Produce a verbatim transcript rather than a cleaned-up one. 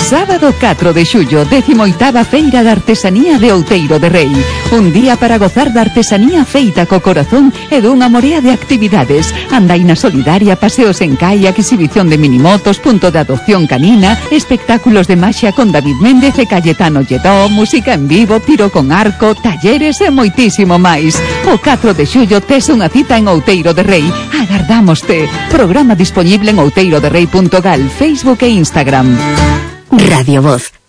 Sábado catro de xullo, décimo oitava Feira de Artesanía de Outeiro de Rei. Un día para gozar da artesanía feita co corazón e dunha morea de actividades. Andaina solidaria, paseos en kayak, exhibición de minimotos, punto de adopción canina, espectáculos de maxia con David Méndez e Cayetano Lledó, música en vivo, tiro con arco, talleres e moitísimo máis. O catro de xullo tes unha cita en Outeiro de Rei. Agardámoste. Programa disponible en outeiro de rei punto gal, Facebook e Instagram. Radio Voz.